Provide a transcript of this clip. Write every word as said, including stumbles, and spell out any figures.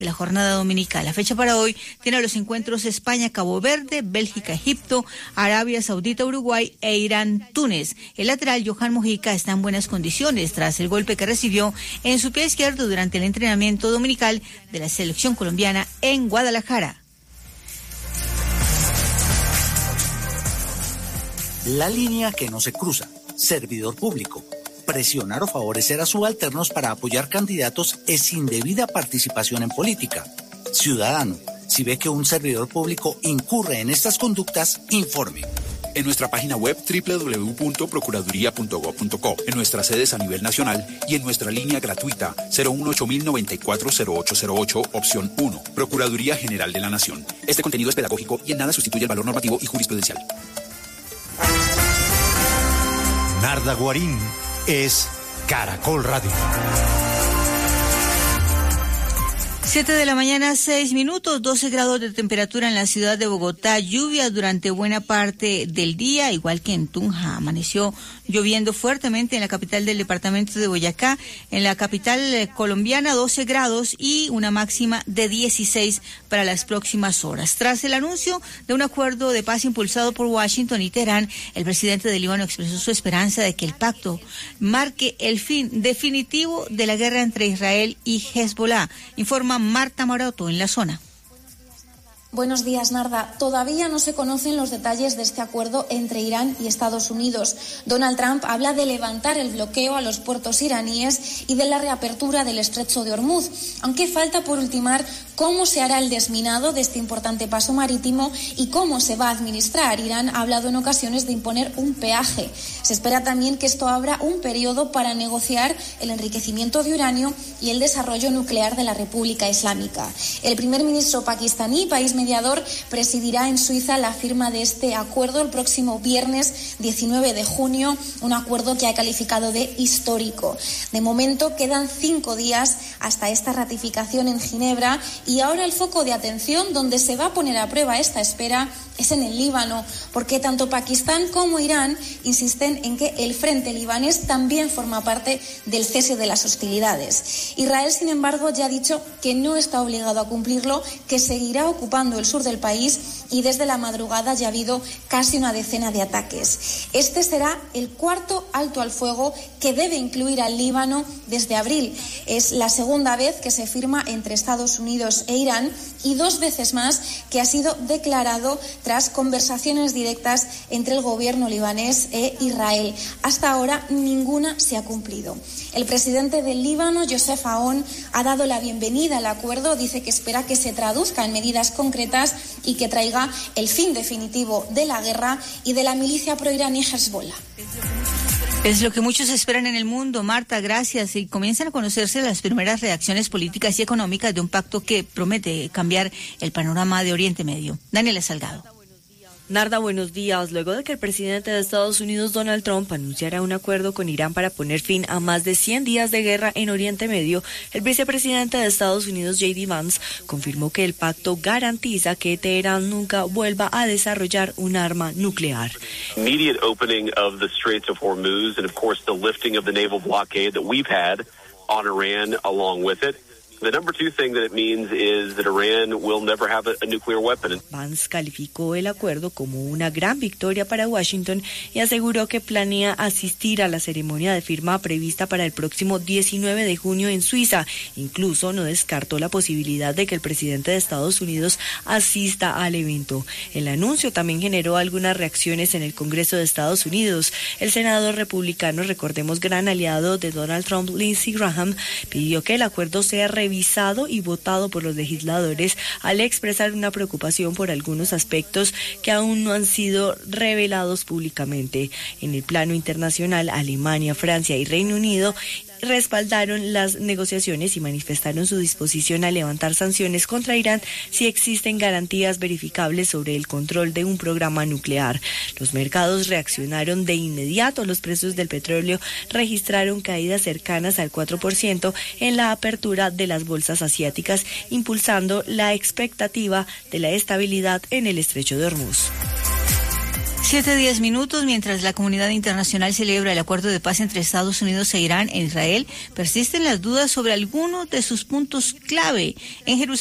de la jornada dominical. La fecha para hoy tiene los encuentros España, Cabo Verde, Bélgica, Egipto, Arabia Saudita, Uruguay e Irán, Túnez. El lateral Johan Mojica está en buenas condiciones tras el golpe que recibió en su pie izquierdo durante el entrenamiento dominical de la selección colombiana en Guadalajara. La línea que no se cruza. Servidor público. Presionar o favorecer a subalternos para apoyar candidatos es indebida participación en política. Ciudadano, si ve que un servidor público incurre en estas conductas, informe. En nuestra página web doble u doble u doble u punto procuraduría punto gob punto co, en nuestras sedes a nivel nacional y en nuestra línea gratuita cero uno ocho mil noventa y cuatro cero ocho cero ocho, opción uno. Procuraduría General de la Nación. Este contenido es pedagógico y en nada sustituye el valor normativo y jurisprudencial. Narda Guarín es Caracol Radio. Siete de la mañana, seis minutos, doce grados de temperatura en la ciudad de Bogotá, lluvia durante buena parte del día, igual que en Tunja. Amaneció lloviendo fuertemente en la capital del departamento de Boyacá, en la capital colombiana doce grados y una máxima de dieciséis para las próximas horas. Tras el anuncio de un acuerdo de paz impulsado por Washington y Teherán, el presidente del Líbano expresó su esperanza de que el pacto marque el fin definitivo de la guerra entre Israel y Hezbollah. Informa Marta Maroto en la zona. Buenos días, Narda. Todavía no se conocen los detalles de este acuerdo entre Irán y Estados Unidos. Donald Trump habla de levantar el bloqueo a los puertos iraníes y de la reapertura del estrecho de Hormuz, aunque falta por ultimar cómo se hará el desminado de este importante paso marítimo y cómo se va a administrar. Irán ha hablado en ocasiones de imponer un peaje. Se espera también que esto abra un periodo para negociar el enriquecimiento de uranio y el desarrollo nuclear de la República Islámica. El primer ministro pakistaní, país mediador, presidirá en Suiza la firma de este acuerdo el próximo viernes diecinueve de junio, un acuerdo que ha calificado de histórico. De momento quedan cinco días hasta esta ratificación en Ginebra y ahora el foco de atención donde se va a poner a prueba esta espera es en el Líbano, porque tanto Pakistán como Irán insisten en que el frente libanés también forma parte del cese de las hostilidades. Israel, sin embargo, ya ha dicho que no está obligado a cumplirlo, que seguirá ocupando el sur del país y desde la madrugada ya ha habido casi una decena de ataques. Este será el cuarto alto al fuego que debe incluir al Líbano desde abril. Es la segunda vez que se firma entre Estados Unidos e Irán y dos veces más que ha sido declarado tras conversaciones directas entre el gobierno libanés e Israel. Hasta ahora ninguna se ha cumplido. El presidente del Líbano, Youssef Aoun, ha dado la bienvenida al acuerdo, dice que espera que se traduzca en medidas concretas y que traiga el fin definitivo de la guerra y de la milicia proiraní Hezbollah. Es lo que muchos esperan en el mundo, Marta, gracias. Y comienzan a conocerse las primeras reacciones políticas y económicas de un pacto que promete cambiar el panorama de Oriente Medio. Daniela Salgado. Narda, buenos días. Luego de que el presidente de Estados Unidos, Donald Trump, anunciara un acuerdo con Irán para poner fin a más de cien días de guerra en Oriente Medio, el vicepresidente de Estados Unidos, J D Vance, confirmó que el pacto garantiza que Teherán nunca vuelva a desarrollar un arma nuclear. Immediate opening of the Straits of Hormuz and, of course, the lifting of the naval blockade that we've had on Iran along with it. The number two thing that it means is that Iran will never have a, a nuclear weapon. Vance calificó el acuerdo como una gran victoria para Washington y aseguró que planea asistir a la ceremonia de firma prevista para el próximo diecinueve de junio en Suiza. Incluso no descartó la posibilidad de que el presidente de Estados Unidos asista al evento. El anuncio también generó algunas reacciones en el Congreso de Estados Unidos. El senador republicano, recordemos gran aliado de Donald Trump, Lindsey Graham, pidió que el acuerdo sea revisado revisado y votado por los legisladores al expresar una preocupación por algunos aspectos que aún no han sido revelados públicamente. En el plano internacional, Alemania, Francia y Reino Unido respaldaron las negociaciones y manifestaron su disposición a levantar sanciones contra Irán si existen garantías verificables sobre el control de un programa nuclear. Los mercados reaccionaron de inmediato. Los precios del petróleo registraron caídas cercanas al cuatro por ciento en la apertura de las bolsas asiáticas, impulsando la expectativa de la estabilidad en el estrecho de Hormuz. Siete, diez minutos, mientras la comunidad internacional celebra el acuerdo de paz entre Estados Unidos e Irán e Israel, persisten las dudas sobre algunos de sus puntos clave. En Jerusalén